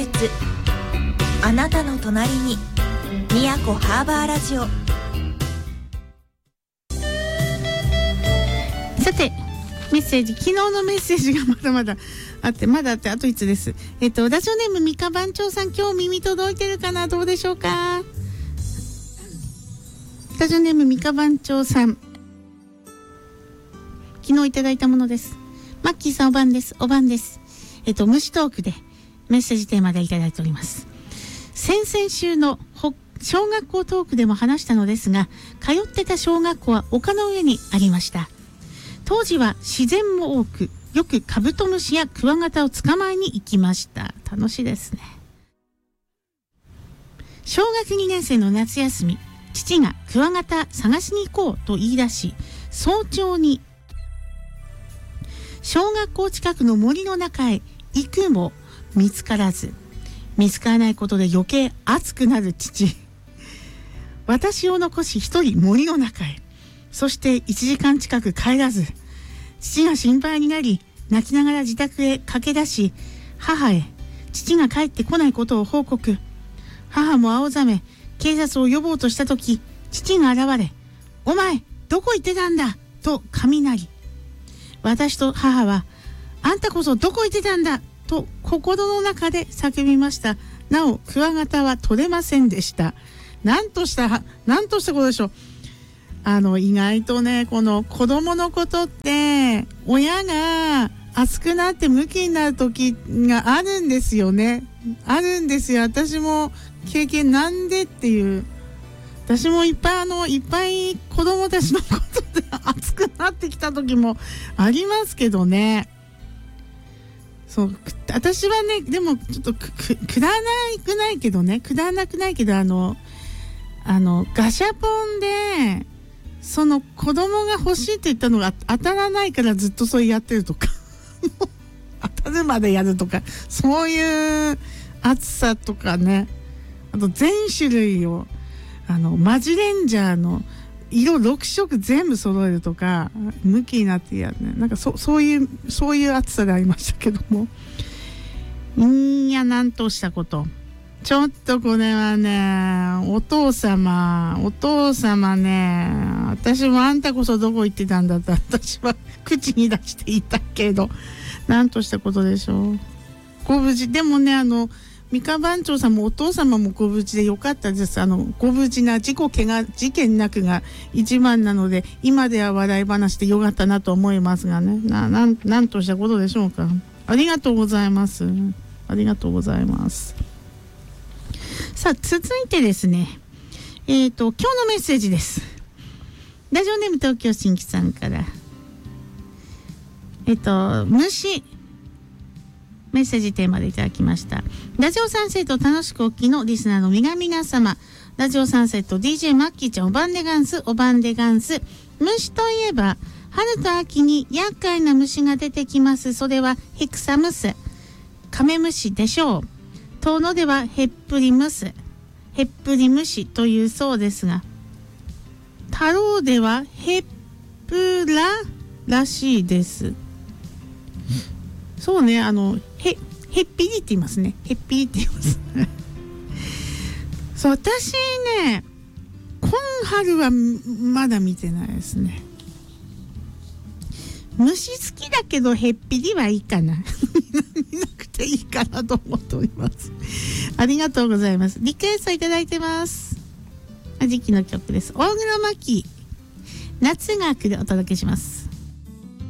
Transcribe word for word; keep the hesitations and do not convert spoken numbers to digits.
月、あなたの隣に宮古ハーバーラジオ。 さてメッセージ、昨日のメッセージがまだまだあってまだあってあといつです。えっとラジオネーム三日番長さん、今日耳届いてるかな、どうでしょうか。ラジオネーム三日番長さん、昨日いただいたものです。マッキーさん、おばんです。おばんです。えっと虫トークでメッセージテーマでいただいております。先々週の小学校トークでも話したのですが、通ってた小学校は丘の上にありました。当時は自然も多く、よくカブトムシやクワガタを捕まえに行きました。楽しいですね。小学にねん生の夏休み、父がクワガタ探しに行こうと言い出し、早朝に小学校近くの森の中へ行くも見つからず、見つからないことで余計熱くなる父。私を残し一人森の中へ。そしていちじかん近く帰らず、父が心配になり、泣きながら自宅へ駆け出し、母へ父が帰ってこないことを報告。母も青ざめ、警察を呼ぼうとしたとき、父が現れ、お前どこ行ってたんだと雷。私と母は、あんたこそどこ行ってたんだと心の中で叫びました。なおクワガタは取れませんでした。なんとしたなんとしたことでしょう。あの意外とね、この子供のことって親が熱くなってムキになる時があるんですよね。あるんですよ。私も経験なんでっていう。私もいっぱいあのいっぱい子供たちのことで熱くなってきた時もありますけどね。そう私はね、でもちょっとくくくだらなくないけどね、くだらなくないけどあのあのガシャポンでその子供が欲しいって言ったのが当たらないからずっとそれやってるとか当たるまでやるとか、そういう熱さとかね。あと全種類をあのマジレンジャーの色ろくしょく全部揃えるとか、向きになってやるね。なんか そ, そういうそういう熱さがありましたけども、いやなんとしたこと。ちょっとこれはね、お父様お父様ね、私もあんたこそどこ行ってたんだって私は口に出していたけど、なんとしたことでしょう。ご無事でもね、あの三日番長さんもお父様もご無事でよかったです。あのご無事な事故怪我事件なくが一番なので、今では笑い話でよかったなと思いますがね、 な, なん、なんとしたことでしょうか。ありがとうございます。ありがとうございます。さあ続いてですね、えーと今日のメッセージです。ラジオネーム東京新規さんから、えっ、ー、と虫メッセージテーマでいただきました。ラジオサンセット楽しくお聞きのリスナーの皆々様、ラジオサンセット ディージェー マッキーちゃん、おばんでガンスおばんでガンス。虫といえば春と秋に厄介な虫が出てきます。それはヘクサムス、カメムシでしょう。遠野ではヘップリムス、ヘップリムシというそうですが、太郎ではヘップラらしいです。そうね、あのへへっぴりって言いますね。へっぴりって言いますそう、私ね、今春はまだ見てないですね。虫好きだけどへっぴりはいいかな見なくていいかなと思っております。ありがとうございます。リクエストいただいてます。時期の曲です。大黒摩季、夏が来る、お届けします。